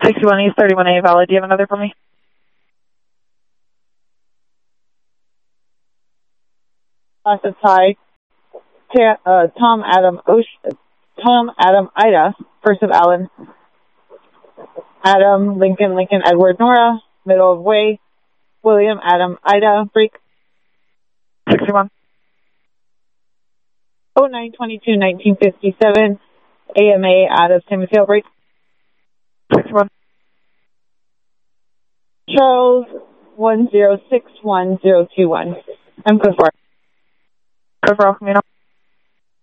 61 East 31A valid. Do you have another for me? Process high. Tom Adam Ida, first of Allen. Adam Lincoln Edward Nora, middle of way. William Adam Ida, break. 61. 09/22/1957, AMA out of San Mateo, break. 61. Charles 1061-021. I'm code 4. Code 4, Camino.